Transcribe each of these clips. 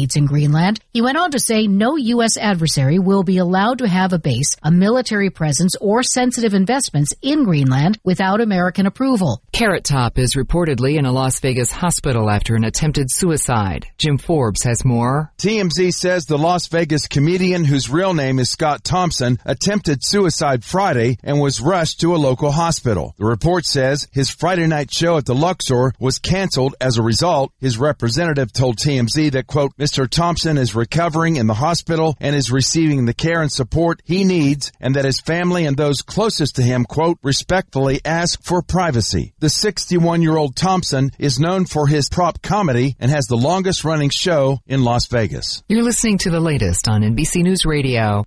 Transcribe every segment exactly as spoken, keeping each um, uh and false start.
decades in Greenland. He went on to say no U S adversary will be allowed to have a base, a military presence, or sensitive investments in Greenland without American approval. Carrot Top is reportedly in a Las Vegas hospital after an attempted suicide. Jim Forbes has more. T M Z says the Las Vegas comedian, whose real name is Scott Thompson, attempted suicide Friday and was rushed to a local hospital. The report says his Friday night show at the Luxor was canceled as a result. His representative told T M Z that, quote, Mister Thompson is recovering in the hospital and is receiving the care and support he needs, and that his family and those closest to him, quote, respectfully ask for privacy. The sixty-one-year-old Thompson is known for his prop comedy and has the longest-running show in Las Vegas. You're listening to the latest on N B C News Radio.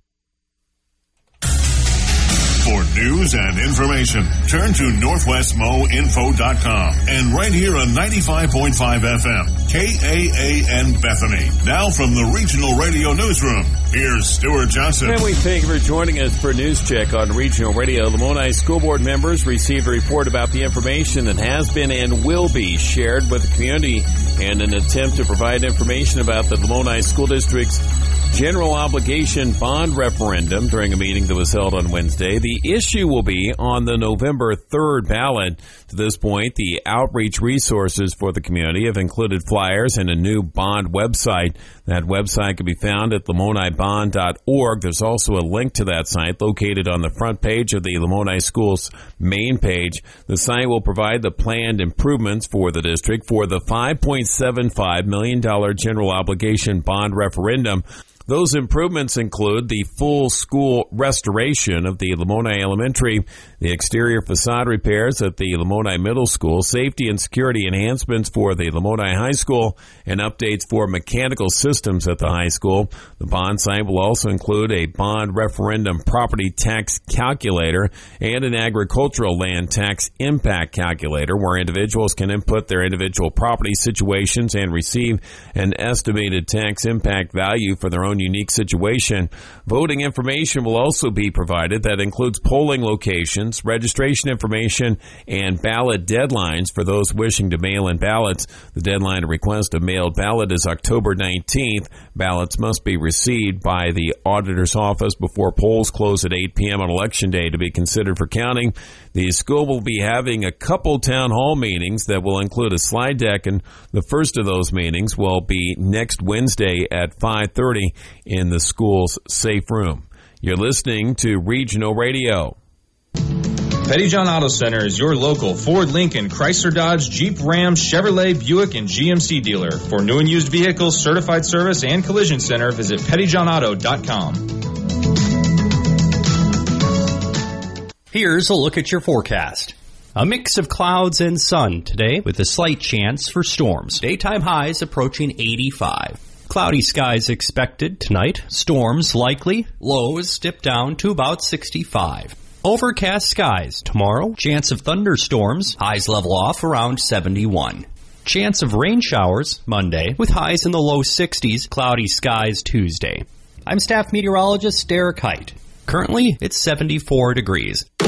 For news and information, turn to northwest mo info dot com and right here on ninety-five point five F M, K A A N Bethany. Now from the Regional Radio Newsroom, here's Stuart Johnson. And we thank you for joining us for News Check on Regional Radio. Lamoni School Board members received a report about the information that has been and will be shared with the community in an attempt to provide information about the Lamoni School District's general obligation bond referendum during a meeting that was held on Wednesday. The issue will be on the November third ballot. To this point, the outreach resources for the community have included flyers and a new bond website. That website can be found at lamoni bond dot org. There's also a link to that site located on the front page of the Lamoni Schools main page. The site will provide the planned improvements for the district for the five point seven five million dollars general obligation bond referendum. Those improvements include the full school restoration of the Lamoni Elementary, the exterior facade repairs at the Lamoni Middle School, safety and security enhancements for the Lamoni High School, and updates for mechanical systems at the high school. The bond site will also include a bond referendum property tax calculator and an agricultural land tax impact calculator where individuals can input their individual property situations and receive an estimated tax impact value for their own unique situation. Voting information will also be provided that includes polling locations, registration information, and ballot deadlines for those wishing to mail in ballots. The deadline to request a mailed ballot is October nineteenth. Ballots must be received by the auditor's office before polls close at eight p.m. on Election Day to be considered for counting. The school will be having a couple town hall meetings that will include a slide deck, and the first of those meetings will be next Wednesday at five thirty in the school's safe room. You're listening to Regional Radio. Pettyjohn Auto Center is your local Ford, Lincoln, Chrysler, Dodge, Jeep, Ram, Chevrolet, Buick, and G M C dealer. For new and used vehicles, certified service, and collision center, visit pettyjohn auto dot com. Here's a look at your forecast. A mix of clouds and sun today with a slight chance for storms. Daytime highs approaching eighty-five. Cloudy skies expected tonight. Storms likely. Lows dip down to about sixty-five. Overcast skies tomorrow. Chance of thunderstorms. Highs level off around seventy-one. Chance of rain showers Monday with highs in the low sixties. Cloudy skies Tuesday. I'm staff meteorologist Derek Height. Currently, it's seventy-four degrees.